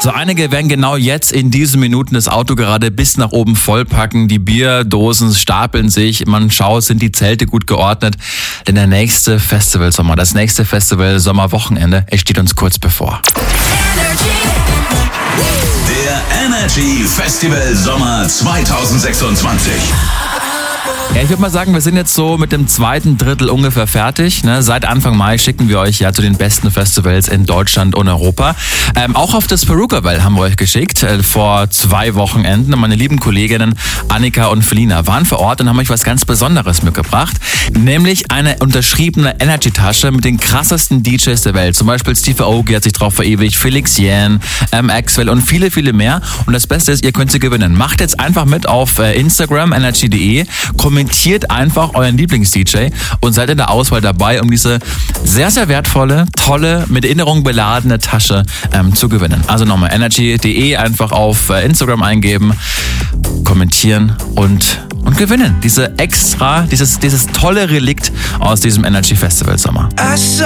So einige werden genau jetzt in diesen Minuten das Auto gerade bis nach oben vollpacken. Die Bierdosen stapeln sich. Man schaut, sind die Zelte gut geordnet. Denn der nächste Festivalsommer, das nächste Festival Sommerwochenende, es steht uns kurz bevor. Der Energy Festival Sommer 2026. Ja, ich würde mal sagen, wir sind jetzt so mit dem zweiten Drittel ungefähr fertig. Ne? Seit Anfang Mai schicken wir euch ja zu den besten Festivals in Deutschland und Europa. Auch auf das Perukaville haben wir euch geschickt, vor 2 Wochenenden. Und meine lieben Kolleginnen Annika und Felina waren vor Ort und haben euch was ganz Besonderes mitgebracht. Nämlich eine unterschriebene Energy-Tasche mit den krassesten DJs der Welt. Zum Beispiel Steve Aoki hat sich drauf verewigt, Felix Jähn, Axwell und viele, viele mehr. Und das Beste ist, ihr könnt sie gewinnen. Macht jetzt einfach mit auf Instagram, energy.de, kommentiert einfach euren Lieblings-DJ und seid in der Auswahl dabei, um diese sehr, sehr wertvolle, tolle, mit Erinnerungen beladene Tasche zu gewinnen. Also nochmal energy.de einfach auf Instagram eingeben, kommentieren und gewinnen. Dieses tolle Relikt aus diesem Energy Festival Sommer.